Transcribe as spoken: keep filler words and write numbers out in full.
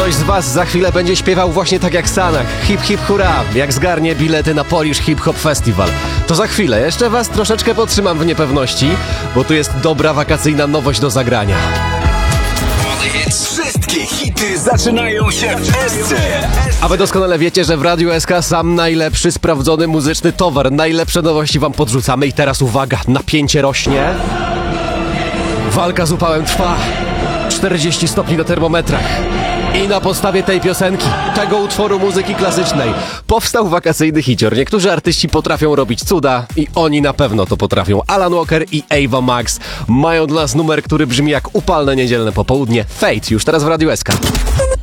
Ktoś z was za chwilę będzie śpiewał właśnie tak jak Sanach. Hip hip hurra, jak zgarnie bilety na Polish Hip Hop Festival. To za chwilę, jeszcze was troszeczkę podtrzymam w niepewności, bo tu jest dobra wakacyjna nowość do zagrania. Wszystkie hity zaczynają się w S C. A wy doskonale wiecie, że w Radiu S K sam najlepszy, sprawdzony muzyczny towar. Najlepsze nowości wam podrzucamy i teraz uwaga, napięcie rośnie. Walka z upałem trwa. czterdzieści stopni na termometrach. I na podstawie tej piosenki, tego utworu muzyki klasycznej, powstał wakacyjny hicior. Niektórzy artyści potrafią robić cuda i oni na pewno to potrafią. Alan Walker i Ava Max mają dla nas numer, który brzmi jak upalne niedzielne popołudnie. Fate, już teraz w Radiu S K.